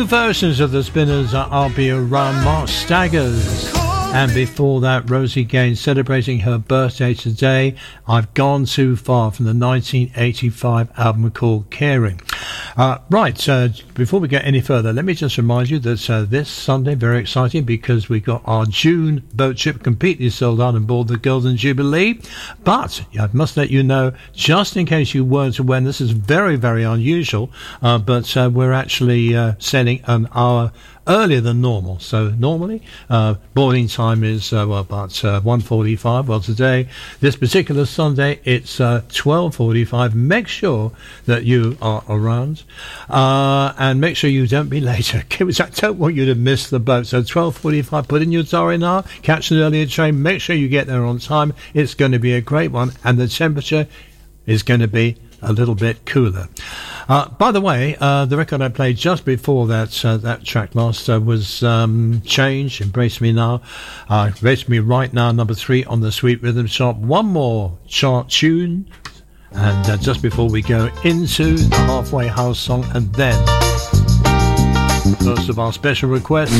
Two versions of the Spinners are I'll Be Around, Mark Staggers. And before that, Rosie Gaines celebrating her birthday today. I've Gone Too Far from the 1985 album called Caring. Before we get any further, let me just remind you that this Sunday, very exciting because we got our June boat trip completely sold out on board the Golden Jubilee. But I must let you know, just in case you weren't aware, and this is very, very unusual, but we're actually sailing an hour earlier than normal. So normally boarding time is about 1:45. Well, today, this particular Sunday, it's 12:45. Make sure that you are around and make sure you don't be late. I don't want you to miss the boat. So 12:45, put in your diary now, catch an earlier train, make sure you get there on time. It's going to be a great one, and the temperature is going to be a little bit cooler. By the way, the record I played just before that track last was Change, Embrace Me Now. Embrace Me Right Now, number 3 on the Sweet Rhythm chart. One more chart tune, and just before we go into the Halfway House song, and then first of our special requests,